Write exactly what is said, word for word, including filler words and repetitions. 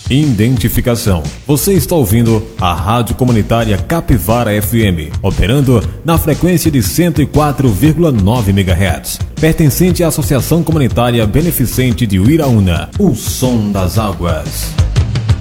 Identificação. Você está ouvindo a Rádio Comunitária Capivara F M, operando na frequência de cento e quatro vírgula nove megahertz, pertencente à Associação Comunitária Beneficente de Uiraúna, o som das águas.